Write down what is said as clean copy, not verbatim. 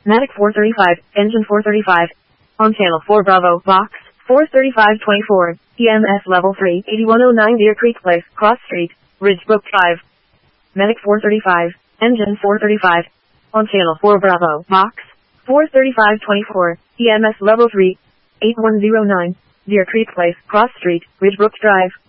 Matic 435, engine 435. On channel 4 Bravo, box, 43524, EMS level 3, 8109 Deer Creek Place, Cross Street, Ridgebrook Drive. Medic 435, engine 435. On channel 4 Bravo, box, 43524, EMS level 3, 8109, Deer Creek Place, Cross Street, Ridgebrook Drive.